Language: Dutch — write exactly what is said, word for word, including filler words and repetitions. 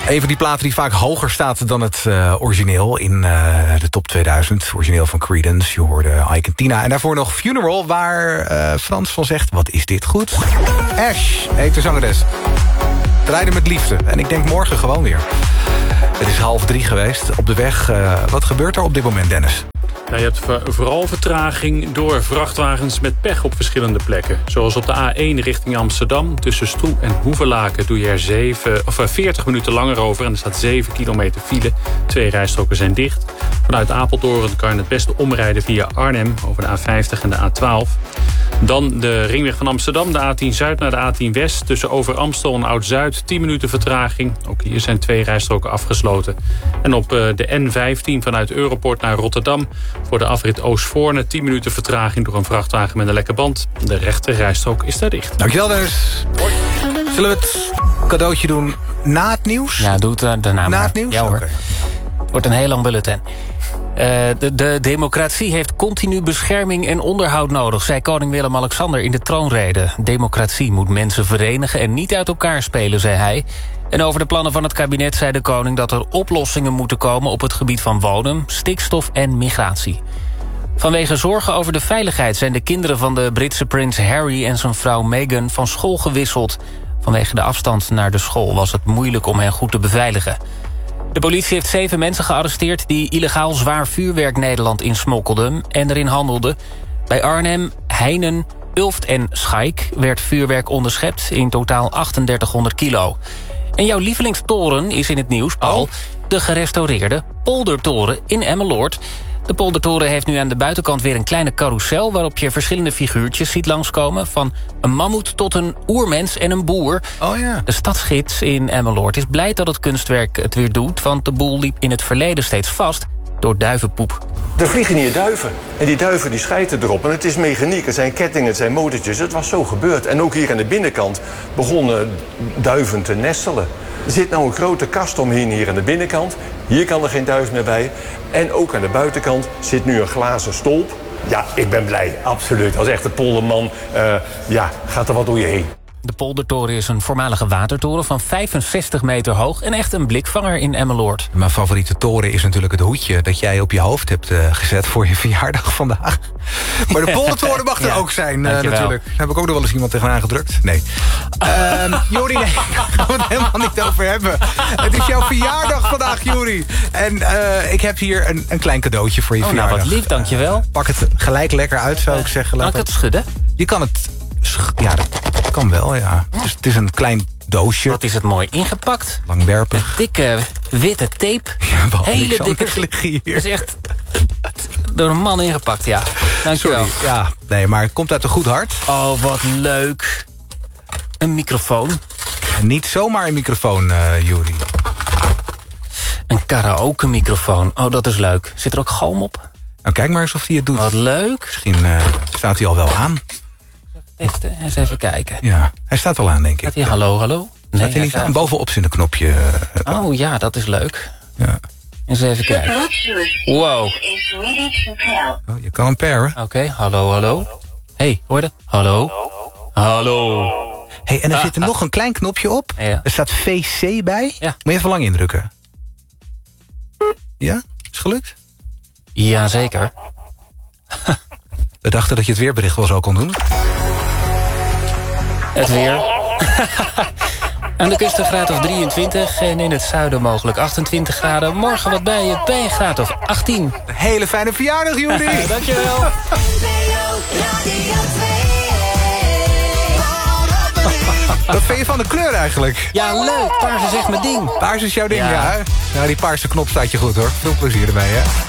Een van die platen die vaak hoger staat dan het uh, origineel in uh, de top tweeduizend. Origineel van Creedence, je hoorde Ike en Tina. En daarvoor nog Funeral, waar uh, Frans van zegt... wat is dit goed? Ash heet de zangeres. Rijden met liefde. En ik denk morgen gewoon weer. Het is half drie geweest. Op de weg, uh, wat gebeurt er op dit moment, Dennis? Nou, je hebt vooral vertraging door vrachtwagens met pech op verschillende plekken. Zoals op de A één richting Amsterdam. Tussen Stroe en Hoevelaken doe je er zeven, of veertig minuten langer over. En er staat zeven kilometer file. Twee rijstroken zijn dicht. Vanuit Apeldoorn kan je het beste omrijden via Arnhem over de A vijftig en de A twaalf. Dan de ringweg van Amsterdam, de A tien Zuid naar de A tien West. Tussen Over-Amstel en Oud-Zuid, tien minuten vertraging. Ook hier zijn twee rijstroken afgesloten. En op de N vijftien vanuit Europort naar Rotterdam... voor de afrit Oostvoorne, tien minuten vertraging... door een vrachtwagen met een lekke band. De rechte rijstrook is daar dicht. Dankjewel, Dennis. Hoi. Zullen we het cadeautje doen na het nieuws? Ja, doe het uh, daarna Na het nieuws? Ja hoor. Okay. Wordt een heel lang bulletin. Uh, de, de democratie heeft continu bescherming en onderhoud nodig... zei koning Willem-Alexander in de troonrede. Democratie moet mensen verenigen en niet uit elkaar spelen, zei hij. En over de plannen van het kabinet zei de koning... dat er oplossingen moeten komen op het gebied van wonen, stikstof en migratie. Vanwege zorgen over de veiligheid zijn de kinderen van de Britse prins Harry... en zijn vrouw Meghan van school gewisseld. Vanwege de afstand naar de school was het moeilijk om hen goed te beveiligen. De politie heeft zeven mensen gearresteerd... die illegaal zwaar vuurwerk Nederland insmokkelden en erin handelden. Bij Arnhem, Heinen, Ulft en Schaik werd vuurwerk onderschept... in totaal achtendertighonderd kilo. En jouw lievelingstoren is in het nieuws, Paul... Oh. De gerestaureerde Poldertoren in Emmeloord. De Poldertoren heeft nu aan de buitenkant weer een kleine carousel... waarop je verschillende figuurtjes ziet langskomen... van een mammoet tot een oermens en een boer. Oh ja. De stadsgids in Emmeloord is blij dat het kunstwerk het weer doet... want de boel liep in het verleden steeds vast door duivenpoep. Er vliegen hier duiven. En die duiven die schijten erop. En het is mechaniek, het zijn kettingen, het zijn motortjes. Het was zo gebeurd. En ook hier aan de binnenkant begonnen duiven te nestelen. Er zit nou een grote kast omheen hier aan de binnenkant. Hier kan er geen duif meer bij. En ook aan de buitenkant zit nu een glazen stolp. Ja, ik ben blij, absoluut. Als echte polderman, uh, ja, gaat er wat door je heen. De Poldertoren is een voormalige watertoren van vijfenzestig meter hoog... en echt een blikvanger in Emmeloord. Mijn favoriete toren is natuurlijk het hoedje... dat jij op je hoofd hebt uh, gezet voor je verjaardag vandaag. Maar de Poldertoren mag er ja, ook zijn, uh, natuurlijk. Daar heb ik ook nog wel eens iemand tegenaan gedrukt. Nee. Uh, Jori, nee, daar gaan we het helemaal niet over hebben. Het is jouw verjaardag vandaag, Jori. En uh, ik heb hier een, een klein cadeautje voor je oh, verjaardag. Nou, wat lief, dankjewel. Uh, pak het gelijk lekker uit, zou ik uh, zeggen. Kan ik het schudden? Je kan het... Ja, dat kan wel, ja. Het is, het is een klein doosje. Wat is het mooi ingepakt. Langwerpig. Dikke witte tape. Ja, hele dikke... hier. Het is echt door een man ingepakt, ja. Dankjewel. Sorry, ja. Nee, maar het komt uit een goed hart. Oh, wat leuk. Een microfoon. En niet zomaar een microfoon, uh, Juri. Een karaoke microfoon. Oh, dat is leuk. Zit er ook galm op? Nou, kijk maar eens of hij het doet. Wat leuk. Misschien uh, staat hij al wel aan. Testen, eens even kijken. Ja, hij staat wel aan, denk ik. Staat hij hallo, hallo? Nee, staat hij niet aan? Bovenop zit een knopje. Uh, oh ja, dat is leuk. Ja. Eens even kijken. Wow. Oh, je kan een pairen. Oké, okay, hallo, hallo. Hey, hoor je dat? Hallo. Hallo. Hey, en er ah, zit er ah. nog een klein knopje op. Ja. Er staat V C bij. Ja. Moet je even lang indrukken. Ja? Is het gelukt? Jazeker. We dachten dat je het weerbericht wel zo kon doen. Het weer. Aan de kust een graad of drieëntwintig en in het zuiden mogelijk achtentwintig graden. Morgen wat bij je bij een graad of achttien. Een hele fijne verjaardag, Juri. Dankjewel. Wat vind je van de kleur eigenlijk? Ja, leuk. Paars is echt mijn ding. Paars is jouw ding, ja. ja. Nou, die paarse knop staat je goed, hoor. Veel plezier erbij, hè.